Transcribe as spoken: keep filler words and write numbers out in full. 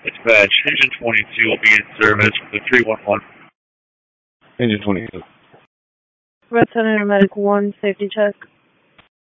Dispatch, engine twenty-two will be in service for the three one one. Engine twenty-two. Red Center Medic one, safety check.